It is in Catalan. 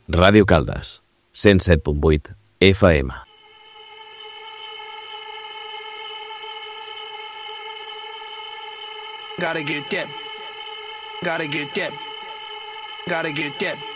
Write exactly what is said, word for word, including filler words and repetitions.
Ràdio Caldes, cent set punt vuit F M. Gotta get that. Gotta get that. Gotta get that.